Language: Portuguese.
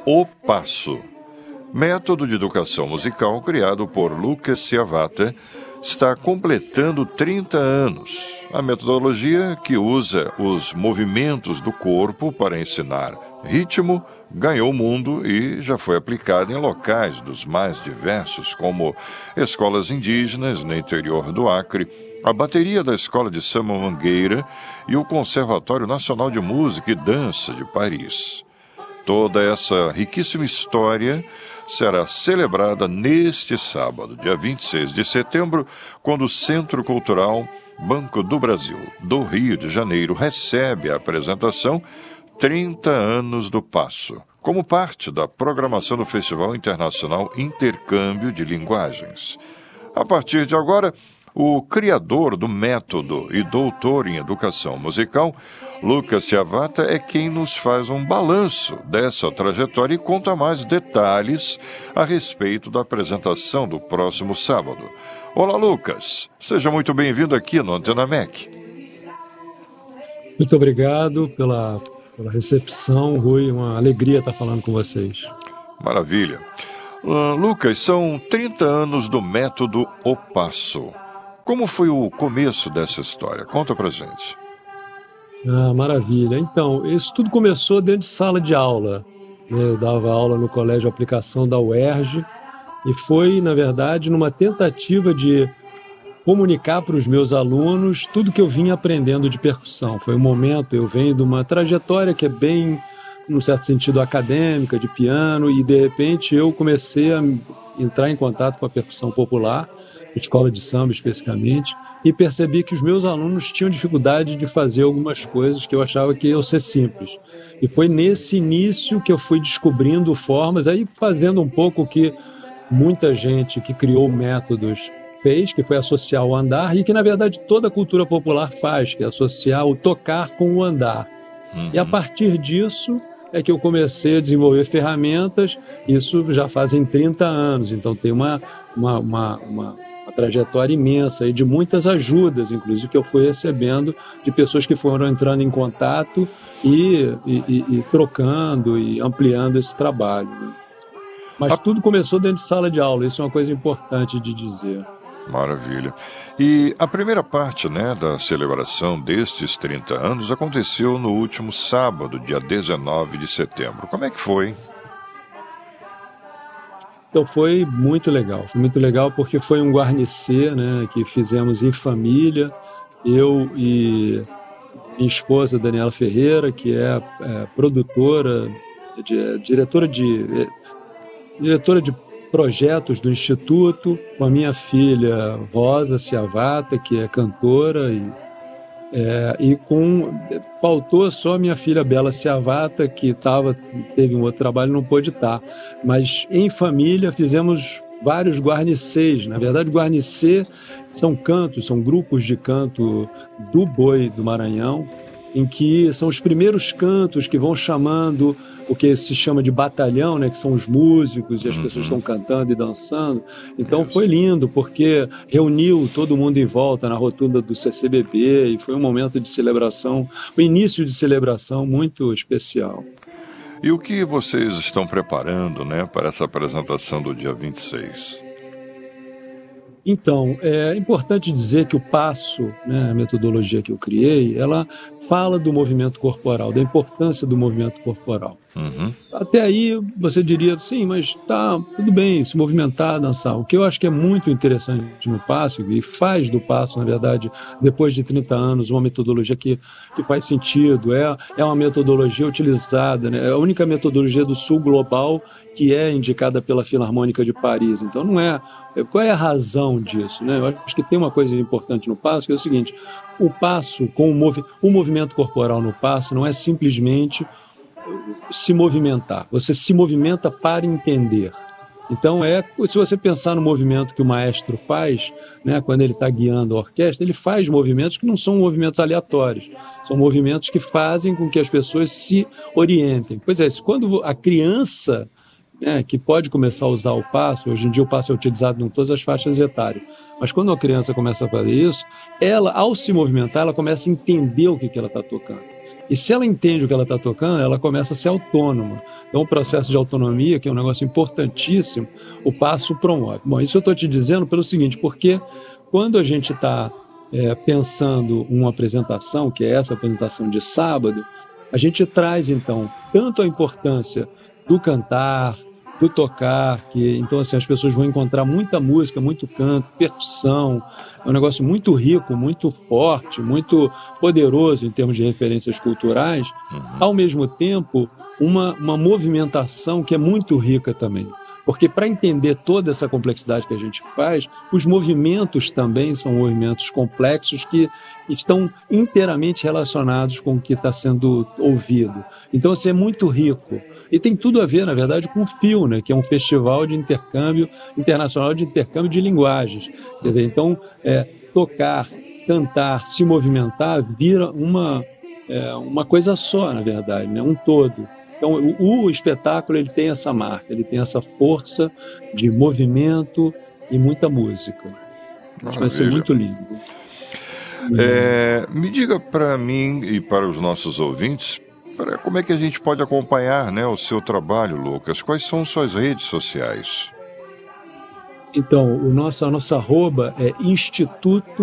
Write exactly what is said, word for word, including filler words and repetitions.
O Passo. Método de educação musical criado por Lucas Ciavata está completando trinta anos. A metodologia, que usa os movimentos do corpo para ensinar ritmo, ganhou o mundo e já foi aplicada em locais dos mais diversos, como escolas indígenas no interior do Acre, a bateria da Escola de Samba Mangueira e o Conservatório Nacional de Música e Dança de Paris. Toda essa riquíssima história será celebrada neste sábado, dia vinte e seis de setembro, quando o Centro Cultural Banco do Brasil, do Rio de Janeiro, recebe a apresentação trinta anos do Passo, como parte da programação do Festival Internacional Intercâmbio de Linguagens. A partir de agora, o criador do método e doutor em educação musical, Lucas Ciavata, é quem nos faz um balanço dessa trajetória e conta mais detalhes a respeito da apresentação do próximo sábado. Olá, Lucas. Seja muito bem-vindo aqui no Antena M E C. Muito obrigado pela, pela recepção, Rui. Uma alegria estar falando com vocês. Maravilha. Uh, Lucas, são trinta anos do método O Passo. Como foi o começo dessa história? Conta pra gente. Ah, maravilha. Então, isso tudo começou dentro de sala de aula. Eu dava aula no Colégio Aplicação da U E R J e foi, na verdade, numa tentativa de comunicar para os meus alunos tudo que eu vinha aprendendo de percussão. Foi um momento, eu venho de uma trajetória que é bem, num certo sentido, acadêmica, de piano, e de repente eu comecei a entrar em contato com a percussão popular, escola de samba especificamente, e percebi que os meus alunos tinham dificuldade de fazer algumas coisas que eu achava que iam ser simples. E foi nesse início que eu fui descobrindo formas, aí fazendo um pouco o que muita gente que criou métodos fez, que foi associar o andar, e que na verdade toda a cultura popular faz, que é associar o tocar com o andar. Uhum. E a partir disso é que eu comecei a desenvolver ferramentas, isso já fazem trinta anos, então tem uma, uma, uma, uma uma trajetória imensa e de muitas ajudas, inclusive, que eu fui recebendo de pessoas que foram entrando em contato e, e, e, e trocando e ampliando esse trabalho. Né? Mas a... tudo começou dentro de sala de aula, isso é uma coisa importante de dizer. Maravilha. E a primeira parte, né, da celebração destes trinta anos aconteceu no último sábado, dia dezenove de setembro. Como é que foi? Então foi muito legal, foi muito legal porque foi um guarnicê, né, que fizemos em família, eu e minha esposa Daniela Ferreira, que é, é produtora, de, diretora, de, é, diretora de projetos do Instituto, com a minha filha Rosa Ciavata, que é cantora, e, é, e com, faltou só minha filha Bela Ciavata, que tava, teve um outro trabalho e não pôde estar. Mas em família fizemos vários guarnicês. Na verdade, guarnicê são cantos, são grupos de canto do boi do Maranhão, em que são os primeiros cantos que vão chamando o que se chama de batalhão, né, que são os músicos e as uhum. pessoas estão cantando e dançando. Então Isso. foi lindo, porque reuniu todo mundo em volta na rotunda do C C B B e foi um momento de celebração, um início de celebração muito especial. E o que vocês estão preparando, né, para essa apresentação do dia vinte e seis? Então, é importante dizer que o passo, né, a metodologia que eu criei, ela fala do movimento corporal, da importância do movimento corporal. Uhum. Até aí você diria, sim, mas tá, tudo bem, se movimentar, dançar. O que eu acho que é muito interessante no passo, e faz do passo, na verdade, depois de trinta anos, uma metodologia que, que faz sentido, é, é uma metodologia utilizada, né, é a única metodologia do sul global que é indicada pela Filarmônica de Paris. Então, não é... Qual é a razão disso, né? Eu acho que tem uma coisa importante no passo, que é o seguinte: o passo, com o, movi o movimento corporal no passo, não é simplesmente se movimentar. Você se movimenta para entender. Então, é, se você pensar no movimento que o maestro faz, né, quando ele está guiando a orquestra, ele faz movimentos que não são movimentos aleatórios, são movimentos que fazem com que as pessoas se orientem. Pois é, quando a criança... É, que pode começar a usar o passo, hoje em dia o passo é utilizado em todas as faixas etárias, mas quando a criança começa a fazer isso, ela, ao se movimentar, ela começa a entender o que, que ela está tocando. E se ela entende o que ela está tocando, ela começa a ser autônoma. Então, o processo de autonomia, que é um negócio importantíssimo, o passo promove. Bom, isso eu estou te dizendo pelo seguinte, porque quando a gente está é, pensando uma apresentação, que é essa apresentação de sábado, a gente traz, então, tanto a importância do cantar, do tocar, que então assim, as pessoas vão encontrar muita música, muito canto, percussão, é um negócio muito rico, muito forte, muito poderoso em termos de referências culturais, Uhum. ao mesmo tempo uma, uma movimentação que é muito rica também. Porque para entender toda essa complexidade que a gente faz, os movimentos também são movimentos complexos que estão inteiramente relacionados com o que está sendo ouvido. Então, assim, é muito rico. E tem tudo a ver, na verdade, com o F I U, né, que é um festival de intercâmbio internacional de intercâmbio de linguagens. Quer dizer, então, é, tocar, cantar, se movimentar vira uma, é, uma coisa só, na verdade, né, um todo. Então, o, o espetáculo ele tem essa marca, ele tem essa força de movimento e muita música. Acho que vai ser muito lindo. É, me diga para mim e para os nossos ouvintes, para, como é que a gente pode acompanhar, né, o seu trabalho, Lucas? Quais são suas redes sociais? Então, o nosso, a nossa arroba é Instituto